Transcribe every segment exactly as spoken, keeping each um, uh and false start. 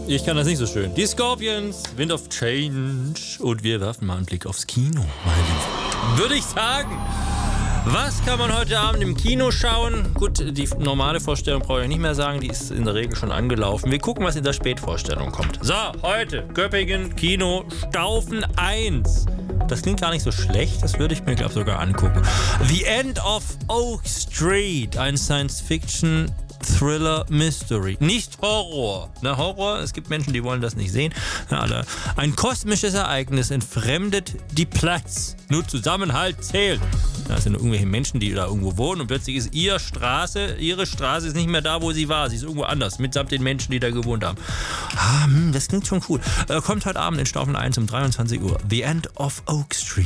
Ich kann das nicht so schön. Die Scorpions, Wind of Change. Und wir werfen mal einen Blick aufs Kino, meine Lieben. Würde ich sagen. Was kann man heute Abend im Kino schauen? Gut, die normale Vorstellung brauche ich nicht mehr sagen, die ist in der Regel schon angelaufen. Wir gucken, was in der Spätvorstellung kommt. So, heute Göppingen, Kino, Staufen eins. Das klingt gar nicht so schlecht, das würde ich mir, glaube ich, sogar angucken. The End of Oak Street, ein Science-Fiction Thriller Mystery. Nicht Horror. Na, Horror, es gibt Menschen, die wollen das nicht sehen. Na, alle. Ein kosmisches Ereignis entfremdet die Platz. Nur Zusammenhalt zählt. Das sind irgendwelche Menschen, die da irgendwo wohnen und plötzlich ist ihre Straße, ihre Straße ist nicht mehr da, wo sie war. Sie ist irgendwo anders, mitsamt den Menschen, die da gewohnt haben. Ah, das klingt schon cool. Äh, kommt heute Abend in Staufen eins um dreiundzwanzig Uhr. The End of Oak Street.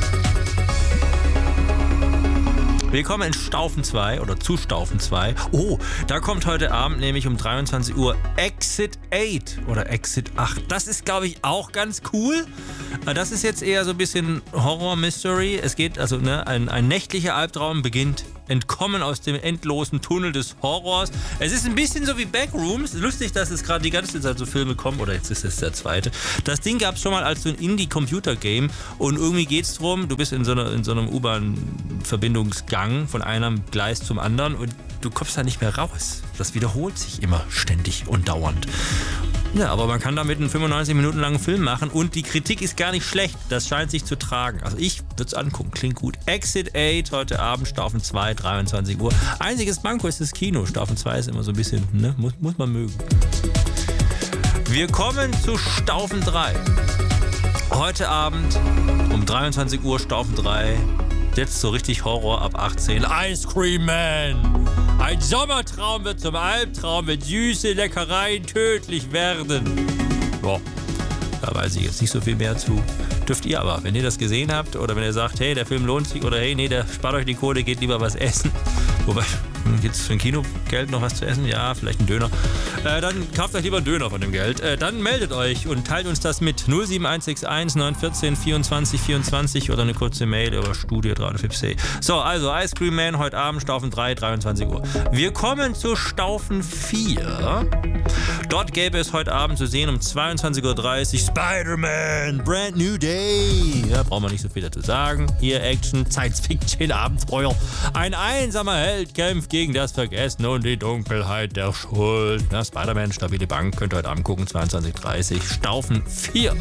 Willkommen in Staufen zwei oder zu Staufen zwei. Oh, da kommt heute Abend nämlich um dreiundzwanzig Uhr Exit acht oder Exit acht. Das ist, glaube ich, auch ganz cool. Das ist jetzt eher so ein bisschen Horror-Mystery. Es geht, also ne, ein, ein nächtlicher Albtraum beginnt. Entkommen aus dem endlosen Tunnel des Horrors. Es ist ein bisschen so wie Backrooms. Lustig, dass es gerade die ganze Zeit so Filme kommen. Oder jetzt ist es der zweite. Das Ding gab es schon mal als so ein Indie-Computer-Game. Und irgendwie geht es darum, du bist in so, einer, in so einem U-Bahn-Verbindungsgang von einem Gleis zum anderen und du kommst da nicht mehr raus. Das wiederholt sich immer ständig und dauernd. Ja, aber man kann damit einen fünfundneunzig Minuten langen Film machen und die Kritik ist gar nicht schlecht. Das scheint sich zu tragen. Also ich würde es angucken, klingt gut. Exit acht, heute Abend, Staufen zwei, dreiundzwanzig Uhr. Einziges Manko ist das Kino. Staufen zwei ist immer so ein bisschen, ne, muss, muss man mögen. Wir kommen zu Staufen drei. Heute Abend um dreiundzwanzig Uhr, Staufen drei. Jetzt so richtig Horror ab achtzehn. Ice Cream Man. Ein Sommertraum wird zum Albtraum, wenn süße Leckereien tödlich werden. Boah, da weiß ich jetzt nicht so viel mehr zu. Dürft ihr aber, wenn ihr das gesehen habt oder wenn ihr sagt, hey, der Film lohnt sich oder hey, nee, der spart euch die Kohle, geht lieber was essen. Wobei, gibt es für ein Kinogeld noch was zu essen? Ja, vielleicht ein Döner. Äh, dann kauft euch lieber einen Döner von dem Geld. Äh, dann meldet euch und teilt uns das mit null sieben eins sechs eins neun eins vier vierundzwanzig vierundzwanzig oder eine kurze Mail über Studio drei fünfzehn. So, also Ice Cream Man heute Abend, Staufen drei, dreiundzwanzig Uhr. Wir kommen zu Staufen vier. Dort gäbe es heute Abend zu sehen um zweiundzwanzig Uhr dreißig Spider-Man, Brand New Day. Ja, brauchen wir nicht so viel dazu sagen. Hier Action, Science-Fiction, Abenteuer. Ein einsamer Held kämpft gegen das Vergessen und die Dunkelheit der Schuld. Na, Spider-Man, stabile Bank, könnt ihr heute Abend gucken, zweiundzwanzig Uhr dreißig, Staufen vier.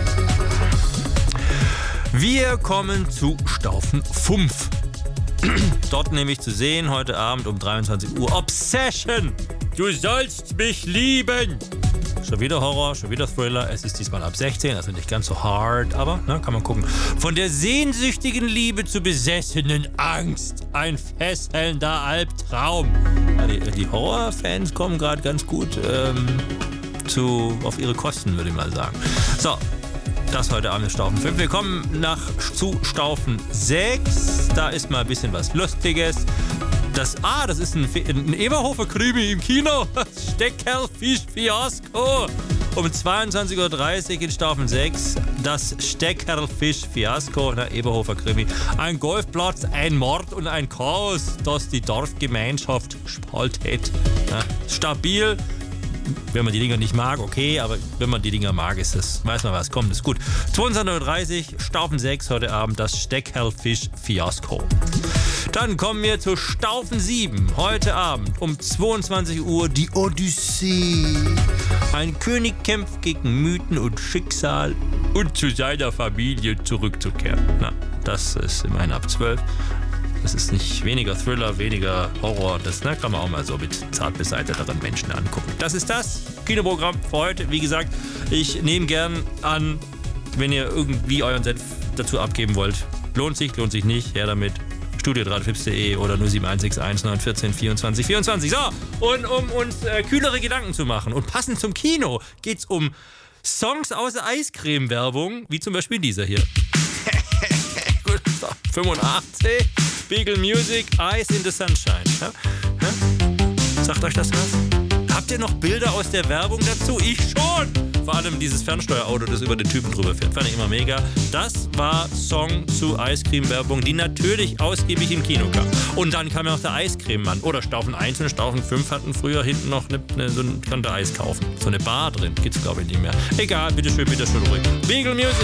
Wir kommen zu Staufen fünf. Dort nämlich zu sehen, heute Abend um dreiundzwanzig Uhr, Obsession. Du sollst mich lieben. Schon wieder Horror, schon wieder Thriller. Es ist diesmal ab sechzehn, also nicht ganz so hart, aber na, kann man gucken. Von der sehnsüchtigen Liebe zur besessenen Angst. Ein fesselnder Albtraum. Ja, die, die Horrorfans kommen gerade ganz gut ähm, zu, auf ihre Kosten, würde ich mal sagen. So, das heute Abend ist Staufen fünf. Wir kommen nach, zu Staufen sechs. Da ist mal ein bisschen was Lustiges. Das, ah, das ist ein, ein Eberhofer-Krimi im Kino. Steckerlfisch-Fiasko. Um zweiundzwanzig Uhr dreißig in Staufen sechs. Das Steckerlfisch-Fiasko, der Eberhofer-Krimi. Ein Golfplatz, ein Mord und ein Chaos, das die Dorfgemeinschaft spaltet. Ja, stabil. Wenn man die Dinger nicht mag, okay, aber wenn man die Dinger mag, ist es, weiß man was, kommt, ist gut. zweiundzwanzig Uhr dreißig, Staufen sechs heute Abend, das Steckerlfisch-Fiasko. Dann kommen wir zu Staufen sieben, heute Abend um zweiundzwanzig Uhr, die Odyssee. Ein König kämpft gegen Mythen und Schicksal und zu seiner Familie zurückzukehren. Na, das ist immerhin ab zwölf. Das ist nicht weniger Thriller, weniger Horror. Das na, kann man auch mal so mit zart beseitigeren Menschen angucken. Das ist das Kinoprogramm für heute. Wie gesagt, ich nehme gern an, wenn ihr irgendwie euren Senf dazu abgeben wollt. Lohnt sich, lohnt sich nicht. Her damit. studio drei fünf punkt de oder null sieben eins sechs eins neun eins vier vierundzwanzig vierundzwanzig. So, und um uns äh, kühlere Gedanken zu machen und passend zum Kino geht es um Songs aus der Eiscreme-Werbung, wie zum Beispiel dieser hier. Gut, so, fünfundachtzig. Beagle Music, Eyes in the Sunshine. Ja? Ja? Sagt euch das was? Hab, Habt ihr noch Bilder aus der Werbung dazu? Ich schon! Vor allem dieses Fernsteuerauto, das über den Typen drüber fährt. Fand ich immer mega. Das war Song zu Eiscreme-Werbung, die natürlich ausgiebig im Kino kam. Und dann kam ja auch der Eiscreme-Mann. Oder Staufen eins und Staufen fünf hatten früher hinten noch eine, eine, so ein, konnte Eis kaufen. So eine Bar drin. Gibt's glaube ich nicht mehr. Egal, bitteschön, bitteschön ruhig. Beagle Music.